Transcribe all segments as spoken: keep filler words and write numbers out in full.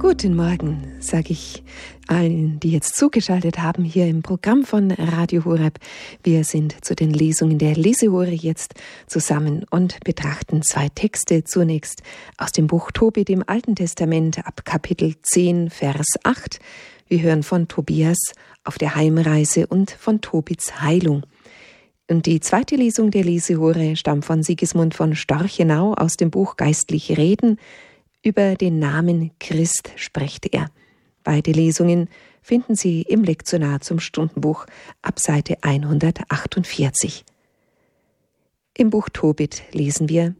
Guten Morgen, sage ich allen, die jetzt zugeschaltet haben hier im Programm von Radio Horeb. Wir sind zu den Lesungen der Lesehure jetzt zusammen und betrachten zwei Texte. Zunächst aus dem Buch Tobit im Alten Testament ab Kapitel zehn, Vers acht. Wir hören von Tobias auf der Heimreise und von Tobits Heilung. Und die zweite Lesung der Lesehure stammt von Sigismund von Storchenau aus dem Buch Geistliche Reden. Über den Namen Christ spricht er. Beide Lesungen finden Sie im Lektionar zum Stundenbuch ab Seite hundertachtundvierzig. Im Buch Tobit lesen wir: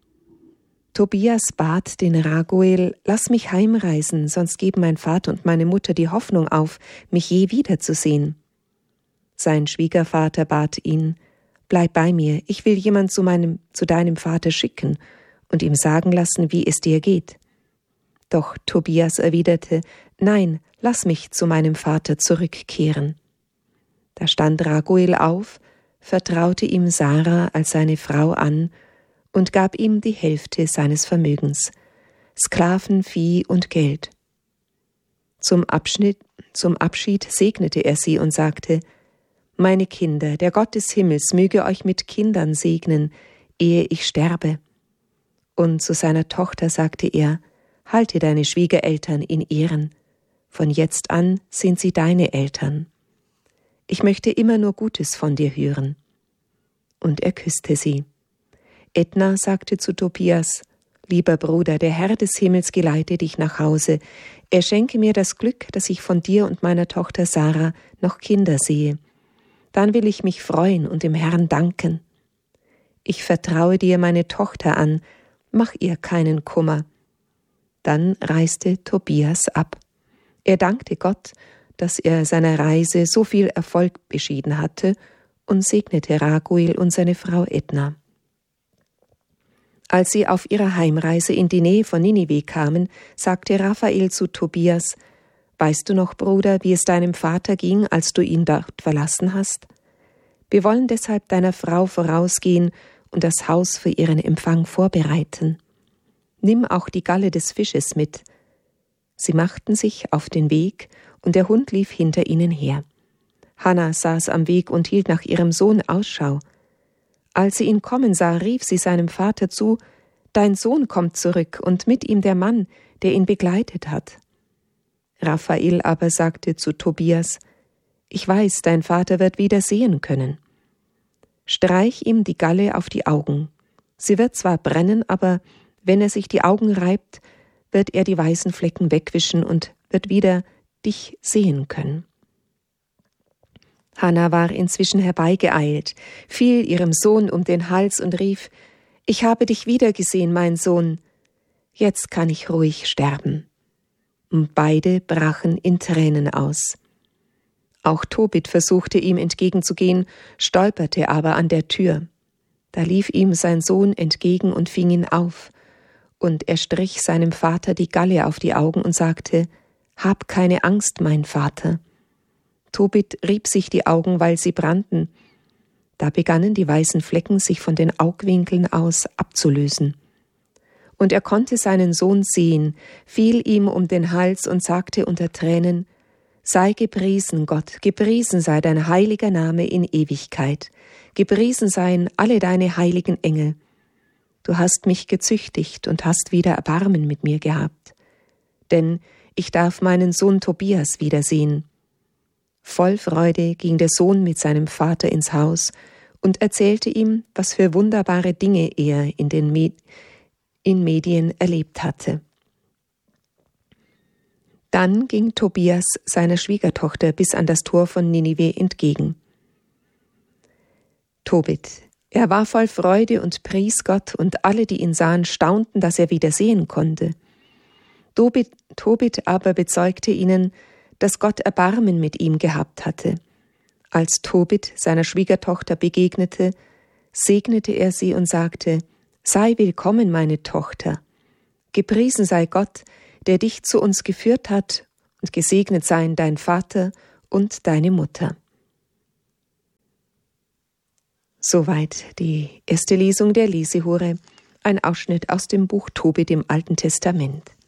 Tobias bat den Raguel, lass mich heimreisen, sonst geben mein Vater und meine Mutter die Hoffnung auf, mich je wiederzusehen. Sein Schwiegervater bat ihn, bleib bei mir, ich will jemand zu meinem, zu deinem Vater schicken und ihm sagen lassen, wie es dir geht. Doch Tobias erwiderte, nein, lass mich zu meinem Vater zurückkehren. Da stand Raguel auf, vertraute ihm Sarah als seine Frau an und gab ihm die Hälfte seines Vermögens, Sklaven, Vieh und Geld. Zum Abschnitt, zum Abschied segnete er sie und sagte, meine Kinder, der Gott des Himmels möge euch mit Kindern segnen, ehe ich sterbe. Und zu seiner Tochter sagte er, halte deine Schwiegereltern in Ehren. Von jetzt an sind sie deine Eltern. Ich möchte immer nur Gutes von dir hören. Und er küsste sie. Edna sagte zu Tobias, lieber Bruder, der Herr des Himmels geleite dich nach Hause. Er schenke mir das Glück, dass ich von dir und meiner Tochter Sarah noch Kinder sehe. Dann will ich mich freuen und dem Herrn danken. Ich vertraue dir meine Tochter an, mach ihr keinen Kummer. Dann reiste Tobias ab. Er dankte Gott, dass er seiner Reise so viel Erfolg beschieden hatte und segnete Raguel und seine Frau Edna. Als sie auf ihrer Heimreise in die Nähe von Ninive kamen, sagte Raphael zu Tobias, weißt du noch, Bruder, wie es deinem Vater ging, als du ihn dort verlassen hast? Wir wollen deshalb deiner Frau vorausgehen und das Haus für ihren Empfang vorbereiten. Nimm auch die Galle des Fisches mit. Sie machten sich auf den Weg, und der Hund lief hinter ihnen her. Hannah saß am Weg und hielt nach ihrem Sohn Ausschau. Als sie ihn kommen sah, rief sie seinem Vater zu, »Dein Sohn kommt zurück und mit ihm der Mann, der ihn begleitet hat.« Raphael aber sagte zu Tobias, »Ich weiß, dein Vater wird wieder sehen können. Streich ihm die Galle auf die Augen. Sie wird zwar brennen, aber wenn er sich die Augen reibt, wird er die weißen Flecken wegwischen und wird wieder dich sehen können.« Hannah war inzwischen herbeigeeilt, fiel ihrem Sohn um den Hals und rief, »Ich habe dich wiedergesehen, mein Sohn. Jetzt kann ich ruhig sterben.« Und beide brachen in Tränen aus. Auch Tobit versuchte ihm entgegenzugehen, stolperte aber an der Tür. Da lief ihm sein Sohn entgegen und fing ihn auf. Und er strich seinem Vater die Galle auf die Augen und sagte, »Hab keine Angst, mein Vater.« Tobit rieb sich die Augen, weil sie brannten. Da begannen die weißen Flecken sich von den Augwinkeln aus abzulösen. Und er konnte seinen Sohn sehen, fiel ihm um den Hals und sagte unter Tränen, »Sei gepriesen, Gott, gepriesen sei dein heiliger Name in Ewigkeit, gepriesen seien alle deine heiligen Engel. Du hast mich gezüchtigt und hast wieder Erbarmen mit mir gehabt. Denn ich darf meinen Sohn Tobias wiedersehen.« Voll Freude ging der Sohn mit seinem Vater ins Haus und erzählte ihm, was für wunderbare Dinge er in den Med- in Medien erlebt hatte. Dann ging Tobias seiner Schwiegertochter bis an das Tor von Ninive entgegen. Tobit, er war voll Freude und pries Gott, und alle, die ihn sahen, staunten, dass er wieder sehen konnte. Tobit, Tobit aber bezeugte ihnen, dass Gott Erbarmen mit ihm gehabt hatte. Als Tobit seiner Schwiegertochter begegnete, segnete er sie und sagte, »Sei willkommen, meine Tochter. Gepriesen sei Gott, der dich zu uns geführt hat, und gesegnet seien dein Vater und deine Mutter.« Soweit die erste Lesung der Lesehure, ein Ausschnitt aus dem Buch Tobit im Alten Testament.